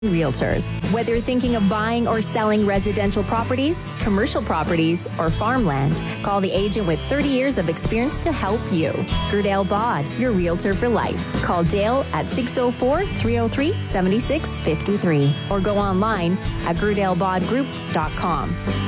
Realtors. Whether you're thinking of buying or selling residential properties, commercial properties, or farmland, call the agent with 30 years of experience to help you. Gerdale Bod, your realtor for life. Call Dale at 604-303-7653 or go online at gerdalebodgroup.com.